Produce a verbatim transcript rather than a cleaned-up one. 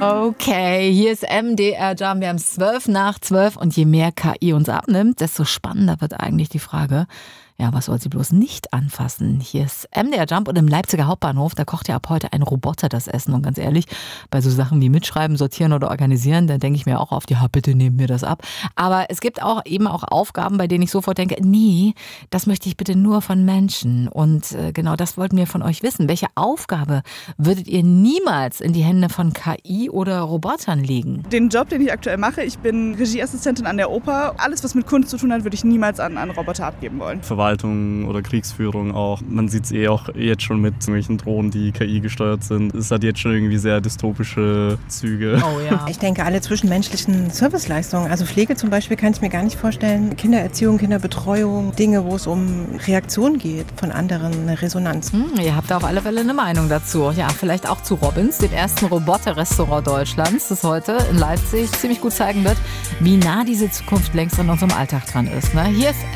Okay, hier ist M D R Jam. Wir haben es zwölf nach zwölf und je mehr K I uns abnimmt, desto spannender wird eigentlich die Frage, ja, was soll sie bloß nicht anfassen? Hier ist M D R Jump und im Leipziger Hauptbahnhof, da kocht ja ab heute ein Roboter das Essen. Und ganz ehrlich, bei so Sachen wie Mitschreiben, Sortieren oder Organisieren, da denke ich mir auch oft, ja, bitte nehmt mir das ab. Aber es gibt auch eben auch Aufgaben, bei denen ich sofort denke, nee, das möchte ich bitte nur von Menschen. Und äh, genau das wollten wir von euch wissen. Welche Aufgabe würdet ihr niemals in die Hände von K I oder Robotern legen? Den Job, den ich aktuell mache, ich bin Regieassistentin an der Oper. Alles, was mit Kunst zu tun hat, würde ich niemals an einen Roboter abgeben wollen. Verwaltung oder Kriegsführung auch. Man sieht es eh auch jetzt schon mit irgendwelchen Drohnen, die K I gesteuert sind. Es hat jetzt schon irgendwie sehr dystopische Züge. Oh ja. Ich denke, alle zwischenmenschlichen Serviceleistungen, also Pflege zum Beispiel, kann ich mir gar nicht vorstellen. Kindererziehung, Kinderbetreuung, Dinge, wo es um Reaktion geht von anderen, eine Resonanz. Hm, ihr habt auf alle Fälle eine Meinung dazu. Ja, vielleicht auch zu Robbins, dem ersten Roboter-Restaurant Deutschlands, das heute in Leipzig ziemlich gut zeigen wird, wie nah diese Zukunft längst in unserem Alltag dran ist. Ne? Hier ist